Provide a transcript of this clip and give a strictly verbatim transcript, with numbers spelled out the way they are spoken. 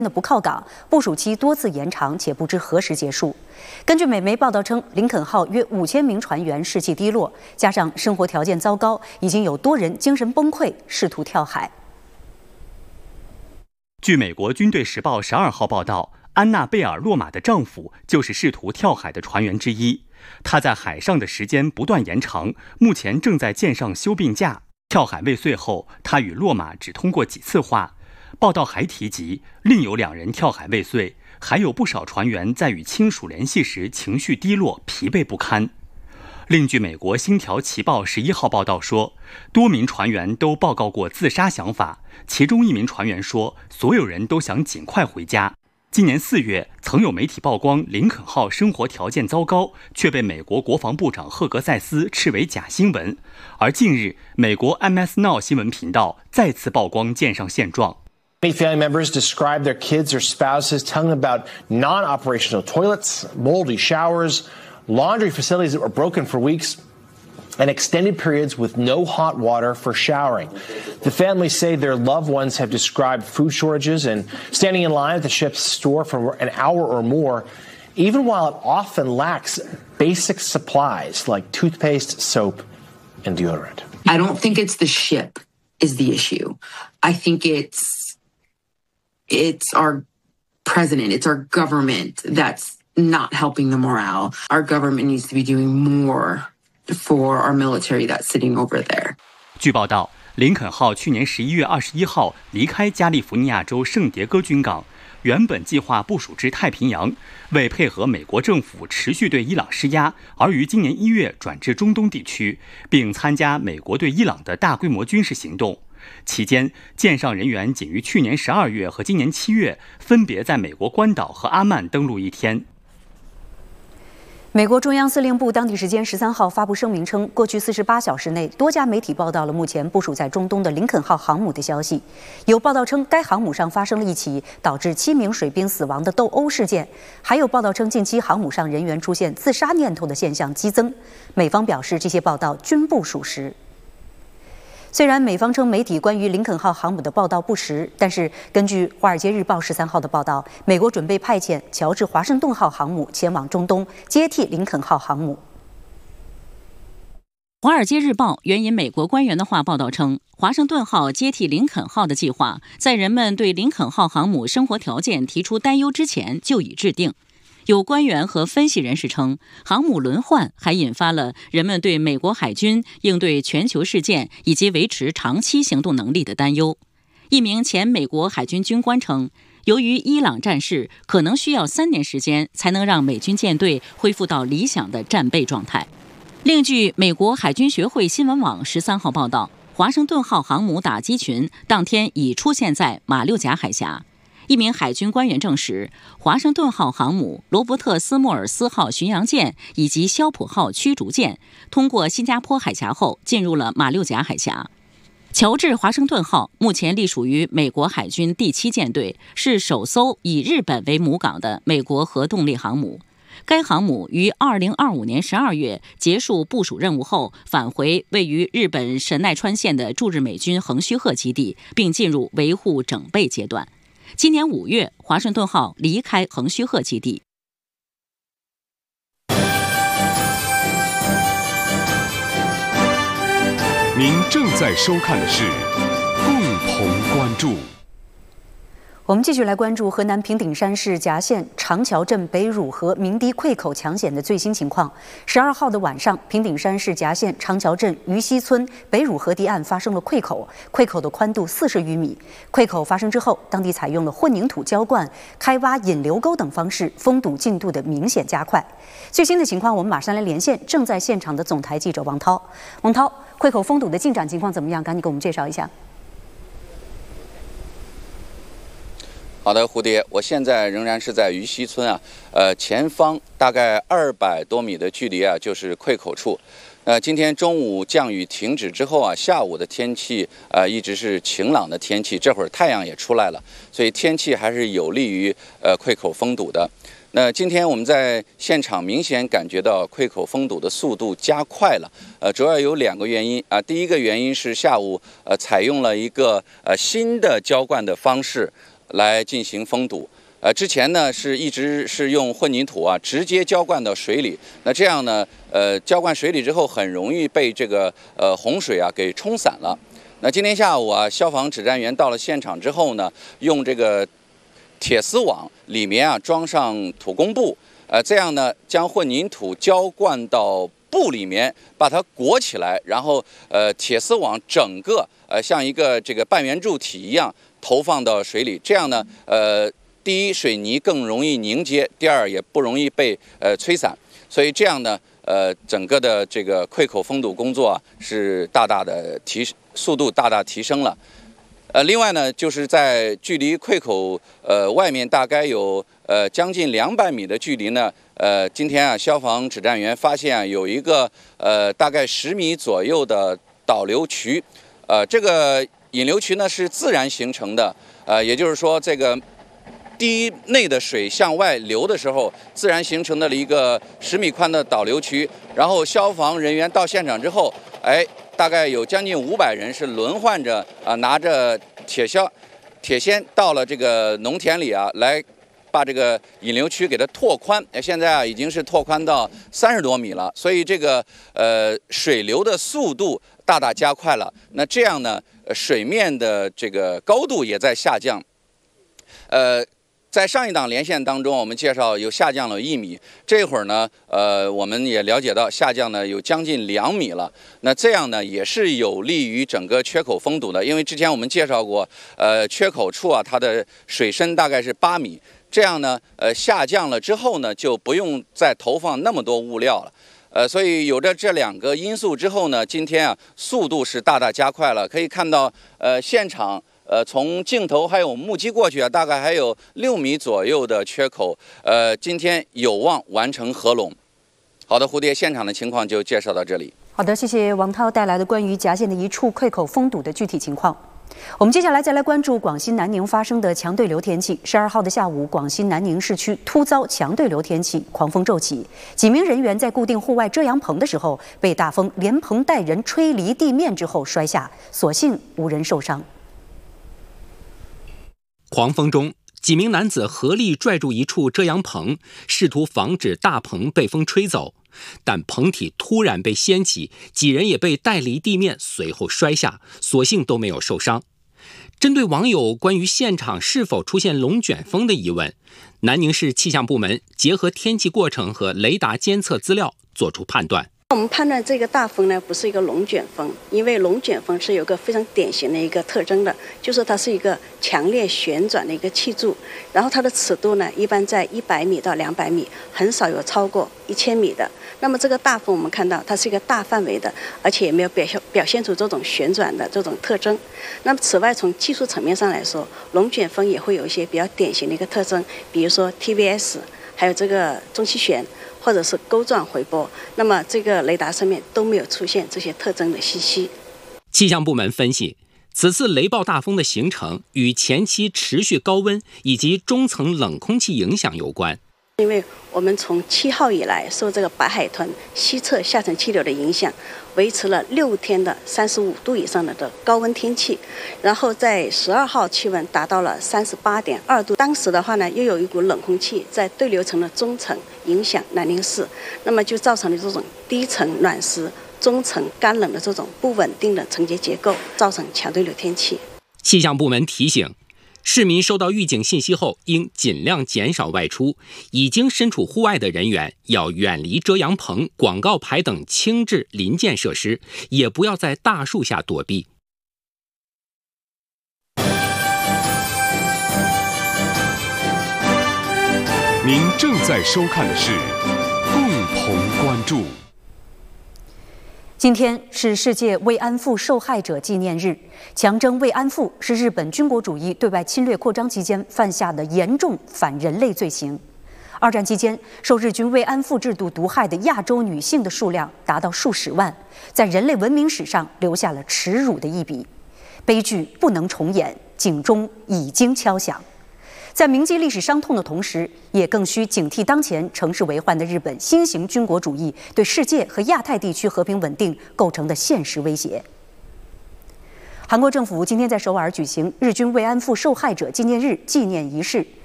的不靠港，部署期多次延长，且不知何时结束。根据美媒报道称，林肯号约五千名船员士气低落，加上生活条件糟糕，已经有多人精神崩溃，试图跳海。 据美国军队时报十二号报道，安娜贝尔洛马的丈夫就是试图跳海的船员之一。他在海上的时间不断延长，目前正在舰上休病假。跳海未遂后，他与洛马只通过几次话。报道还提及，另有两人跳海未遂，还有不少船员在与亲属联系时情绪低落、疲惫不堪。另据美国《星条旗报》十一号报道说，多名船员都报告过自杀想法，其中一名船员说，所有人都想尽快回家。今年四月，曾有媒体曝光林肯号生活条件糟糕，却被美国国防部长赫格塞斯斥为假新闻。而近日，美国 M S Now 新闻频道再次曝光舰上现状。 Many family members describe their kids or spouses telling them about non-operational toilets, moldy showers, laundry facilities that were broken for weeks, and extended periods with no hot water for showering. The families say their loved ones have described food shortages and standing in line at the ship's store for an hour or more, even while it often lacks basic supplies like toothpaste, soap, and deodorant. I don't think it's the ship is the issue. I think it's it's our president, it's our government that's not helping the morale. Our government needs to be doing more for our military that's sitting over there. 据报道，林肯号去年十一月二十一号离开加利福尼亚州圣迭戈军港，原本计划部署至太平洋，为配合美国政府持续对伊朗施压，而于今年一月转至中东地区，并参加美国对伊朗的大规模军事行动。期间，舰上人员仅于去年十二月和今年七月分别在美国关岛和阿曼登陆一天。 美国中央司令部当地时间十三号发布声明称，过去四十八小时内，多家媒体报道了目前部署在中东的林肯号航母的消息。有报道称，该航母上发生了一起导致七名水兵死亡的斗殴事件，还有报道称，近期航母上人员出现自杀念头的现象激增。美方表示，这些报道均不属实。虽然美方称媒体关于林肯号航母的报道不实，但是根据《华尔街日报》十三号的报道，美国准备派遣乔治华盛顿号航母前往中东接替林肯号航母。 《华尔街日报》援引美国官员的话报道称，华盛顿号接替林肯号的计划，在人们对林肯号航母生活条件提出担忧之前就已制定。有官员和分析人士称，航母轮换还引发了人们对美国海军应对全球事件以及维持长期行动能力的担忧。一名前美国海军军官称，由于伊朗战事可能需要三年时间才能让美军舰队恢复到理想的战备状态。另据美国海军学会新闻网十三号报道，华盛顿号航母打击群当天已出现在马六甲海峡。一名海军官员证实，华盛顿号航母、罗伯特斯莫尔斯号巡洋舰以及肖普号驱逐舰通过新加坡海峡后进入了马六甲海峡。乔治华盛顿号目前隶属于美国海军第七舰队，是首艘以日本为母港的美国核动力航母。该航母于二零二五年十二月结束部署任务后，返回位于日本神奈川县的驻日美军横须贺基地，并进入维护整备阶段。今年五月，华盛顿号离开横须贺基地。 您正在收看的是共同关注。 我们继续来关注河南平顶山市夹县长桥镇北汝河鸣堤溃口抢险的最新情况。十二号的晚上，平顶山市夹县长桥镇于西村北汝河堤岸发生了溃口，溃口的宽度四十余米。溃口发生之后，当地采用了混凝土浇灌、开挖引流沟等方式，封堵进度的明显加快。最新的情况，我们马上来连线正在现场的总台记者王涛。王涛，溃口封堵的进展情况怎么样？赶紧给我们介绍一下。 好的，蝴蝶，我现在仍然是在于西村啊，呃，前方大概二百多米的距离啊，就是溃口处。呃，今天中午降雨停止之后啊，下午的天气呃一直是晴朗的天气，这会儿太阳也出来了，所以天气还是有利于呃溃口封堵的。那今天我们在现场明显感觉到溃口封堵的速度加快了，呃，主要有两个原因啊。第一个原因是下午呃采用了一个呃新的浇灌的方式。 来进行封堵。呃，之前呢是一直是用混凝土啊直接浇灌到水里，那这样呢，呃，浇灌水里之后很容易被这个呃洪水啊给冲散了。那今天下午啊，消防指战员到了现场之后呢，用这个铁丝网里面啊装上土工布，呃，这样呢将混凝土浇灌到布里面，把它裹起来，然后呃铁丝网整个呃像一个这个半圆柱体一样投放到水里，这样呢，呃。第一，水泥更容易凝结；第二，也不容易被呃吹散。所以这样呢，呃，整个的这个溃口封堵工作啊，是大大的提速度大大提升了。呃，另外呢，就是在距离溃口呃外面大概有呃将近两百米的距离呢，呃，今天啊，消防指战员发现啊有一个呃大概十米左右的导流渠，呃，这个引流渠呢是自然形成的，呃，也就是说这个。堤内的水向外流的时候，自然形成的了一个十米宽的导流渠。然后消防人员到现场之后，哎，大概有将近五百人是轮换着啊，拿着铁锹、铁锨到了这个农田里啊，来把这个引流区给它拓宽。现在啊，已经是拓宽到三十多米了，所以这个呃水流的速度大大加快了。那这样呢，水面的这个高度也在下降，呃。在上一档连线当中，我们介绍有下降了一米，这会儿呢，呃，我们也了解到下降呢有将近两米了。那这样呢，也是有利于整个缺口封堵的，因为之前我们介绍过，呃，缺口处啊，它的水深大概是八米，这样呢，呃，下降了之后呢，就不用再投放那么多物料了。呃，所以有着这两个因素之后呢，今天啊，速度是大大加快了，可以看到，呃，现场。呃，从镜头还有目击过去啊，大概还有六米左右的缺口，呃，今天有望完成合拢。好的，蝴蝶，现场的情况就介绍到这里。 好的，谢谢王涛带来的关于夹县的一处溃口封堵的具体情况。我们接下来再来关注广西南宁发生的强对流天气。十二号的下午，广西南宁市区突遭强对流天气，狂风骤起，几名人员在固定户外遮阳棚的时候，被大风连棚带人吹离地面之后摔下，所幸无人受伤。 狂风中，几名男子合力拽住一处遮阳棚，试图防止大棚被风吹走，但棚体突然被掀起，几人也被带离地面，随后摔下，所幸都没有受伤。针对网友关于现场是否出现龙卷风的疑问，南宁市气象部门结合天气过程和雷达监测资料做出判断。 我们判断这个大风呢不是一个龙卷风，因为龙卷风是有个非常典型的一个特征的，就是它是一个强烈旋转的一个气柱，然后它的尺度呢一般在一百米到两百米，很少有超过一千米的。那么这个大风我们看到它是一个大范围的，而且也没有表现表现出这种旋转的这种特征。那么此外，从技术层面上来说，龙卷风也会有一些比较典型的一个特征，比如说 T V S， 还有这个中期旋。或者是钩状回波，那么这个雷达上面都没有出现这些特征的信息。 气象部门分析，此次雷暴大风的形成与前期持续高温以及中层冷空气影响有关。 因为我们从七号以来受这个白海豚西侧下沉气流的影响，维持了六天的三十五度以上的的高温天气，然后在十二号气温达到了三十八点二度。当时的话呢，又有一股冷空气在对流层的中层影响南宁市，那么就造成了这种低层暖湿、中层干冷的这种不稳定的层结结构，造成强对流天气。 气象部门提醒，市民收到预警信息后，应尽量减少外出。已经身处户外的人员要远离遮阳棚、广告牌等轻质临建设施，也不要在大树下躲避。 您正在收看的是共同关注。 今天是世界慰安妇受害者纪念日。强征慰安妇是日本军国主义对外侵略扩张期间犯下的严重反人类罪行。二战期间，受日军慰安妇制度毒害的亚洲女性的数量达到数十万，在人类文明史上留下了耻辱的一笔。悲剧不能重演，警钟已经敲响。在铭记历史伤痛的同时，也更需警惕当前城市为患的日本新型军国主义对世界和亚太地区和平稳定构成的现实威胁。 韩国政府今天在首尔举行日军慰安妇受害者纪念日纪念仪式。